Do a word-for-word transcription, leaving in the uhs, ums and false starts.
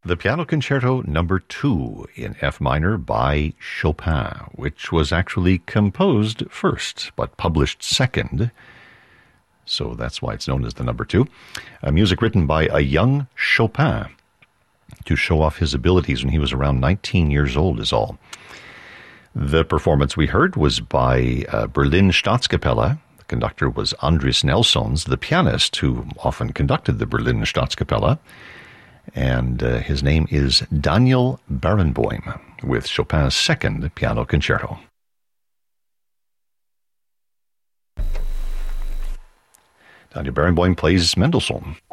The Piano Concerto Number two in F minor by Chopin, which was actually composed first, but published second. So that's why it's known as the number two. A music written by a young Chopin to show off his abilities when he was around nineteen years old is all. The performance we heard was by uh, Berlin Staatskapelle. The conductor was Andris Nelsons, the pianist who often conducted the Berlin Staatskapelle. And uh, his name is Daniel Barenboim with Chopin's second piano concerto. Daniel Barenboim plays Mendelssohn.